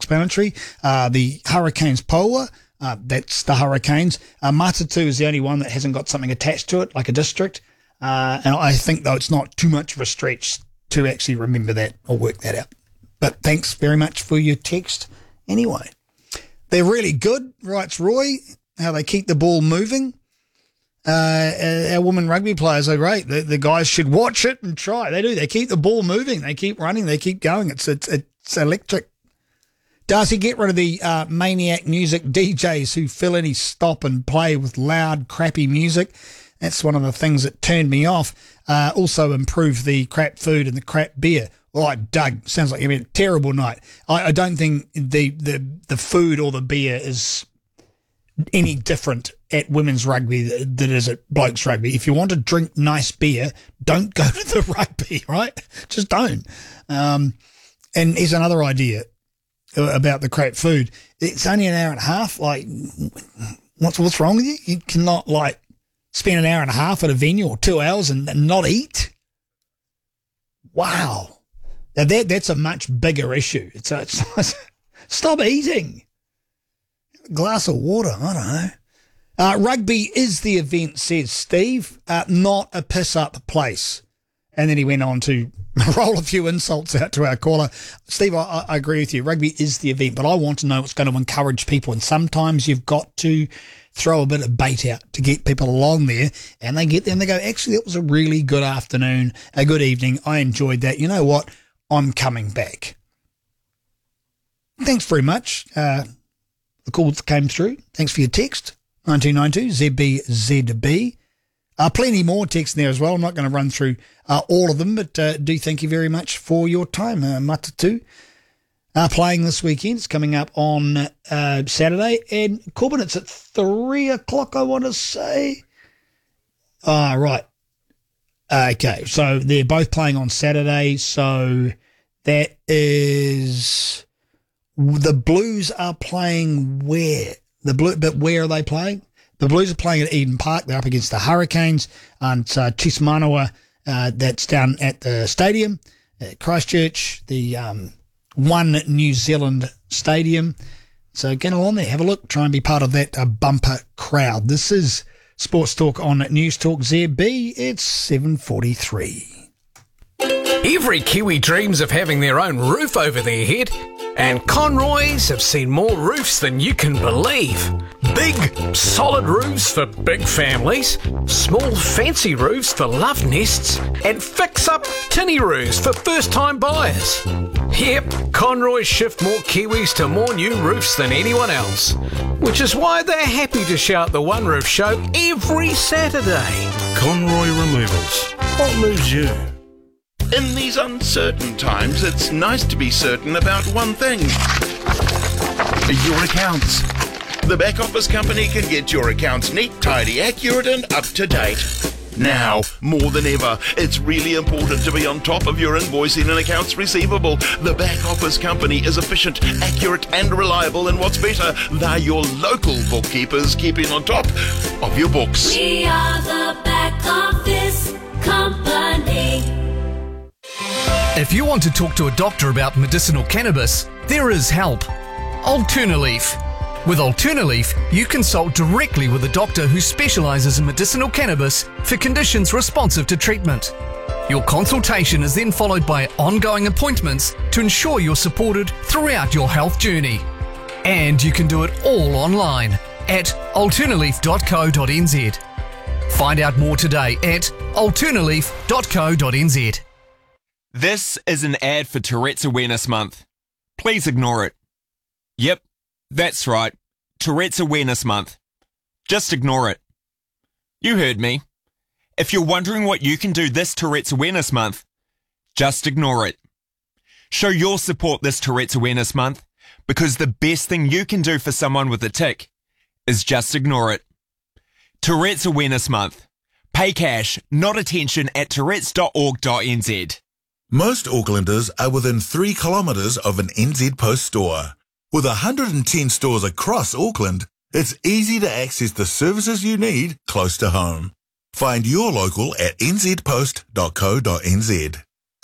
self-explanatory. The Hurricanes Poa, that's the Hurricanes. Matatu is the only one that hasn't got something attached to it, like a district. And I think, though, it's not too much of a stretch to actually remember that or work that out. But thanks very much for your text anyway. They're really good, writes Roy, how they keep the ball moving. Our women rugby players are great. The guys should watch it and try. They do. They keep the ball moving. They keep running. They keep going. It's electric. Darcy, get rid of the maniac music DJs who fill any stop and play with loud, crappy music. That's one of the things that turned me off. Also improve the crap food and the crap beer. All right, Doug, sounds like you're having a terrible night. I don't think the food or the beer is any different at women's rugby than it is at blokes rugby. If you want to drink nice beer, don't go to the rugby, right? Just don't. And here's another idea about the crap food. It's only an hour and a half. Like, what's wrong with you? You cannot, like, spend an hour and a half at a venue or 2 hours and not eat? Wow. Now that's a much bigger issue. It's stop eating. A glass of water, I don't know. Rugby is the event, says Steve, not a piss-up place. And then he went on to roll a few insults out to our caller. Steve, I agree with you. Rugby is the event, but I want to know what's going to encourage people. And sometimes you've got to throw a bit of bait out to get people along there. And they get there and they go, actually, it was a really good afternoon, a good evening. I enjoyed that. You know what? I'm coming back. Thanks very much. The call that came through. Thanks for your text. 1992 ZBZB. Plenty more text in there as well. I'm not going to run through all of them, but do thank you very much for your time. Matatu playing this weekend. It's coming up on Saturday. And Corbin, it's at 3 o'clock, I want to say. Right. Okay, so they're both playing on Saturday. So that is the Blues are playing where? But where are they playing? The Blues are playing at Eden Park. They're up against the Hurricanes, and Tismanawa, that's down at the stadium, at Christchurch, the One New Zealand Stadium. So get along there, have a look, try and be part of that bumper crowd. This is Sports Talk on News Talk ZB. It's 7:43. Every Kiwi dreams of having their own roof over their head, and Conroys have seen more roofs than you can believe. Big, solid roofs for big families, small, fancy roofs for love nests, and fix-up tinny roofs for first-time buyers. Yep, Conroys shift more Kiwis to more new roofs than anyone else, which is why they're happy to shout the One Roof Show every Saturday. Conroy Removals. What moves you? In these uncertain times, it's nice to be certain about one thing. Your accounts. The back office company can get your accounts neat, tidy, accurate and up to date. Now, more than ever, it's really important to be on top of your invoicing and accounts receivable. The back office company is efficient, accurate and reliable, and what's better, they're your local bookkeepers keeping on top of your books. We are the back office company. If you want to talk to a doctor about medicinal cannabis, there is help. Alternaleaf. With Alternaleaf, you consult directly with a doctor who specialises in medicinal cannabis for conditions responsive to treatment. Your consultation is then followed by ongoing appointments to ensure you're supported throughout your health journey. And you can do it all online at alternaleaf.co.nz. Find out more today at alternaleaf.co.nz. This is an ad for Tourette's Awareness Month. Please ignore it. Yep, that's right. Tourette's Awareness Month. Just ignore it. You heard me. If you're wondering what you can do this Tourette's Awareness Month, just ignore it. Show your support this Tourette's Awareness Month, because the best thing you can do for someone with a tic is just ignore it. Tourette's Awareness Month. Pay cash, not attention at tourettes.org.nz. Most Aucklanders are within 3 kilometres of an NZ Post store. With 110 stores across Auckland, it's easy to access the services you need close to home. Find your local at nzpost.co.nz.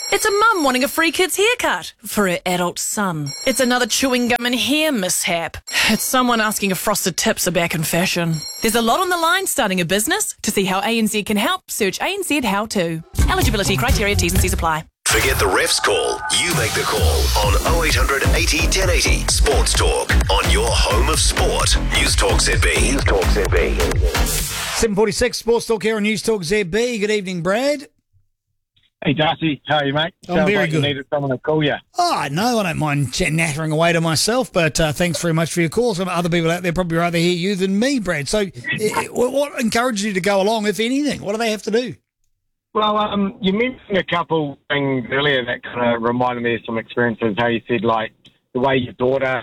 It's a mum wanting a free kid's haircut for her adult son. It's another chewing gum and hair mishap. It's someone asking if frosted tips are back in fashion. There's a lot on the line starting a business. To see how ANZ can help, search ANZ How To. Eligibility criteria, T's and C's apply. Forget the ref's call. You make the call on 0800 80 1080. Sports Talk on your home of sport. News Talk ZB. News Talk ZB. 7:46 Sports Talk here on News Talk ZB. Good evening, Brad. Hey, Darcy. How are you, mate? I'm very like good. You needed someone to call you. Oh, no, I don't mind nattering away to myself, but thanks very much for your call. Some other people out there probably rather hear you than me, Brad. So what encouraged you to go along, if anything? What do they have to do? Well, you mentioned a couple things earlier that kind of reminded me of some experiences, how you said, like, the way your daughter,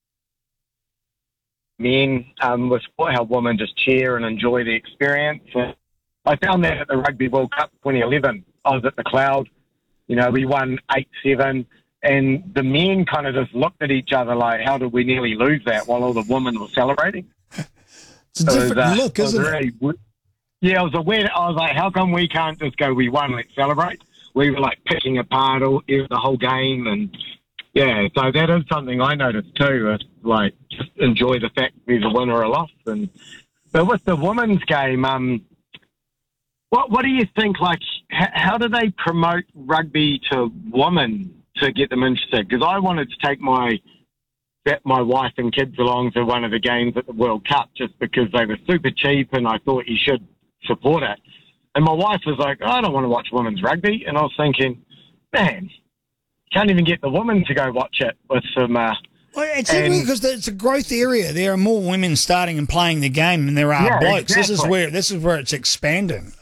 men, was how women just cheer and enjoy the experience. I found that at the Rugby World Cup 2011. I was at the Cloud. You know, we won 8-7, and the men kind of just looked at each other like, how did we nearly lose that, while all the women were celebrating? It's a different look, isn't it? Yeah, it was a weird. I was like, how come we can't just go, we won, let's celebrate? We were like picking apart the whole game, and yeah, so that is something I noticed too. Like, just enjoy the fact there's a win or a loss. But with the women's game, what do you think? Like, how do they promote rugby to women to get them interested? Because I wanted to take my wife and kids along to one of the games at the World Cup just because they were super cheap, and I thought you should support it. And my wife was like, I don't want to watch women's rugby. And I was thinking, man, can't even get the women to go watch it with some... Well, it's weird because it's a growth area. There are more women starting and playing the game than there are blokes. Exactly. This is where it's expanding.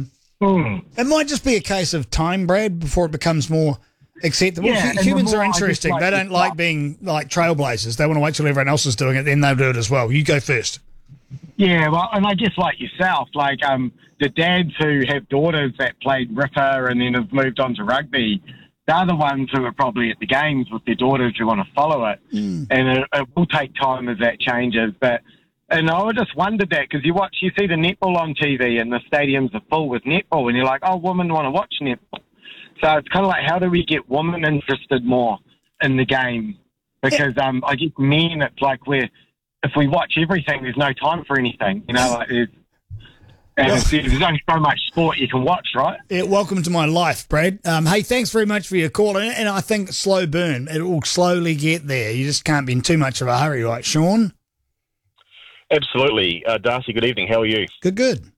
It might just be a case of time, Brad, before it becomes more acceptable. Yeah, Humans are interesting. They don't like being like trailblazers. They want to wait till everyone else is doing it, then they'll do it as well. You go first. Yeah, well, and I guess like yourself, like the dads who have daughters that played Ripper and then have moved on to rugby, they're the ones who are probably at the games with their daughters who want to follow it. And it will take time as that changes. And I just wondered that because you see the netball on TV and the stadiums are full with netball, and you're like, oh, women want to watch netball. So it's kind of like, how do we get women interested more in the game? Because I guess men, it's like if we watch everything, there's no time for anything. You know, like there's only so much sport you can watch, right? Yeah, welcome to my life, Brad. Hey, thanks very much for your call. And I think slow burn. It will slowly get there. You just can't be in too much of a hurry, right, Sean? Absolutely. Darcy, good evening. How are you? Good.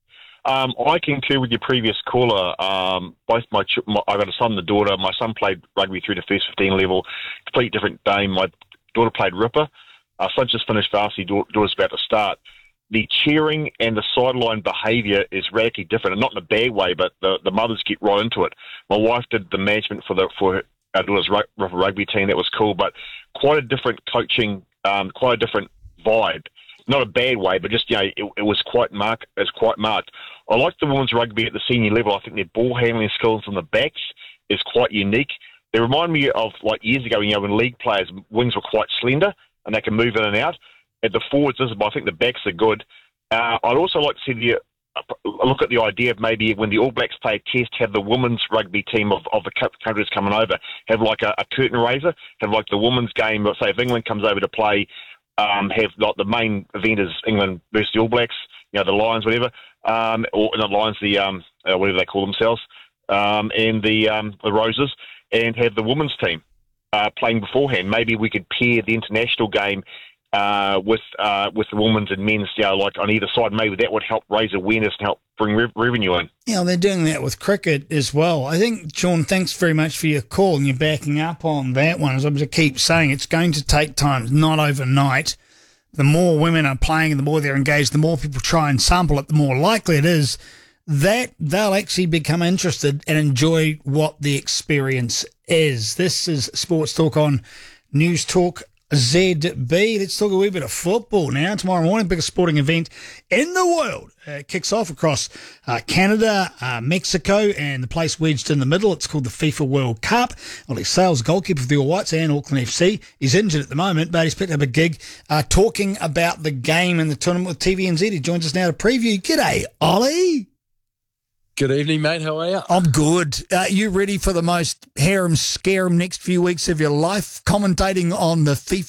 I concur with your previous caller. Both I've got a son and a daughter. My son played rugby through the first 15 level, completely different game. My daughter played Ripper. Son just finished varsity, daughter's about to start. The cheering and the sideline behaviour is radically different, and not in a bad way, but the mothers get right into it. My wife did the management for our daughter's rugby team. That was cool, but quite a different coaching, quite a different vibe. Not a bad way, but just, it was quite marked. I like the women's rugby at the senior level. I think their ball handling skills on the backs is quite unique. They remind me of like years ago, when league players' wings were quite slender and they can move in and out. At the forwards, I think the backs are good. I'd also like to see look at the idea of maybe when the All Blacks play a test, have the women's rugby team of the countries coming over, have like a curtain raiser, have like the women's game, say if England comes over to play, have like the main event is England versus the All Blacks, the Lions, whatever, or not Lions, the whatever they call themselves, and the Roses, and have the women's team playing beforehand. Maybe we could pair the international game with the women's and men's, like on either side. Maybe that would help raise awareness and help bring revenue in. Yeah, they're doing that with cricket as well. I think, Sean, thanks very much for your call, and you're backing up on that one. As I keep saying, it's going to take time, not overnight. The more women are playing and the more they're engaged, the more people try and sample it, the more likely it is that they'll actually become interested and enjoy what the experience is. This is Sports Talk on News Talk ZB. Let's talk a wee bit of football now. Tomorrow morning, biggest sporting event in the world. It kicks off across Canada, Mexico, and the place wedged in the middle. It's called the FIFA World Cup. Ollie Sales, goalkeeper for the All Whites and Auckland FC, is injured at the moment, but he's picked up a gig talking about the game and the tournament with TVNZ. He joins us now to preview. G'day, Ollie. Good evening, mate. How are you? I'm good. You ready for the most harem-scarum next few weeks of your life, commentating on the FIFA